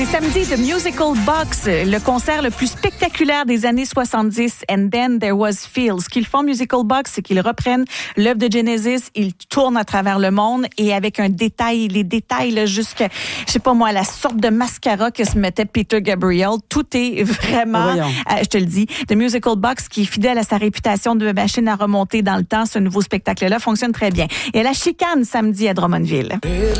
C'est samedi, The Musical Box, le concert le plus spectaculaire des années 70. And then there was Phil. Ce qu'ils font, Musical Box, c'est qu'ils reprennent l'œuvre de Genesis, ils tournent à travers le monde et avec un détail, les détails là, jusqu'à, je sais pas moi, la sorte de mascara que se mettait Peter Gabriel. Tout est vraiment, je te le dis, The Musical Box, qui est fidèle à sa réputation de machine à remonter dans le temps. Ce nouveau spectacle-là fonctionne très bien. Et à la chicane samedi à Drummondville.